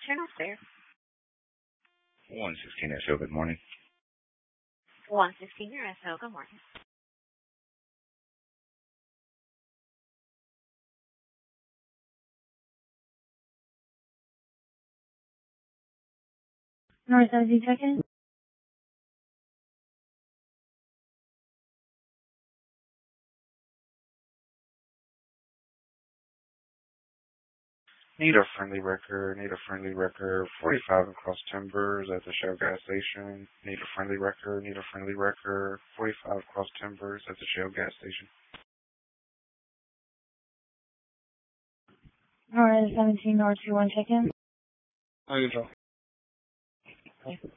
there. 116 SO, good morning. 116 SO, good morning. North 17 Need a friendly wrecker, 45 across timbers at the Shell gas station. Need a friendly wrecker, 45 across timbers at the Shell gas station. North 17 North 21 check-in. How you doing?